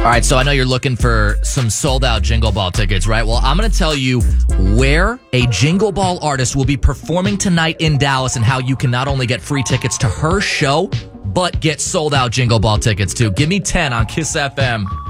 All right, so I know you're looking for some sold-out Jingle Ball tickets, right? Well, I'm going to tell you where a Jingle Ball artist will be performing tonight in Dallas and how you can not only get free tickets to her show, but get sold-out Jingle Ball tickets, too. Give me 10 on KISS FM.